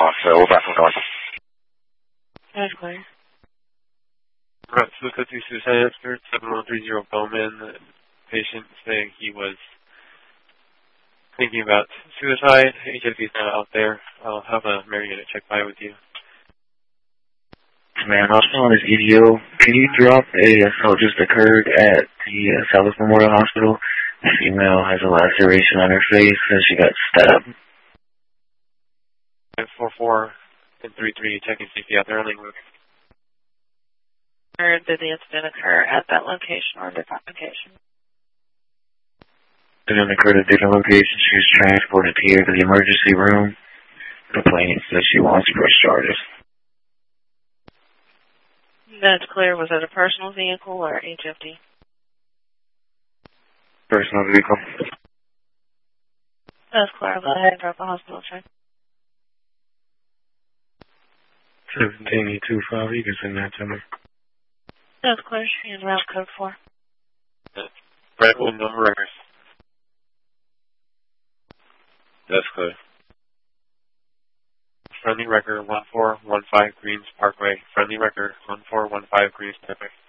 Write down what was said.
Hospital. We're back from north. That's clear. Right, so the suicide expert, 7130 Bowman, patient saying he was thinking about suicide. HFD's not out there. I'll have a Marietta check by with you. Man, I was calling this EDO. Can you drop a assault just occurred at the Southwest Memorial Hospital? The female has a laceration on her face and she got stabbed. 44 and 33 checking safety out there on Linwood. Or did the incident occur at that location or a different location? It didn't occur at a different location. She was transported here to the emergency room. The complainant says she wants to press charges. That's clear. Was it a personal vehicle or HFD? Personal vehicle. That's clear. Go ahead and drop a hospital check. 17825, you can send that to me. That's clear. She is route code 4. Right, well, no records. That's clear. Friendly record 1415 Greens Parkway. Friendly record 1415 Greens Parkway.